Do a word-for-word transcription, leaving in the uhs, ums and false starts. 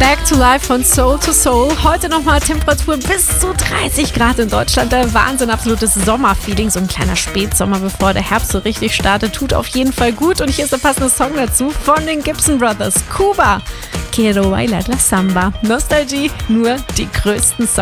Back to Life von Soul to Soul. Heute nochmal Temperatur bis zu dreißig Grad in Deutschland. Der Wahnsinn, absolutes Sommerfeeling. So ein kleiner Spätsommer, bevor der Herbst so richtig startet. Tut auf jeden Fall gut. Und hier ist der passende Song dazu von den Gibson Brothers. Cuba. Quiero bailar la Samba. Nostalgie, nur die größten Songs.